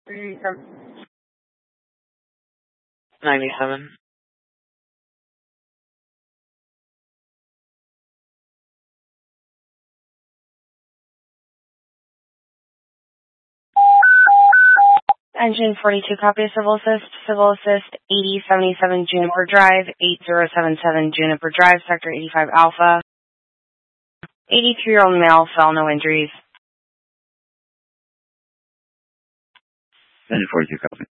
97. Engine 42 copy Civil Assist 8077 Juniper Drive, 8077 Juniper Drive, Sector 85 Alpha. 83-year-old male, fell, no injuries. Engine 42 copy.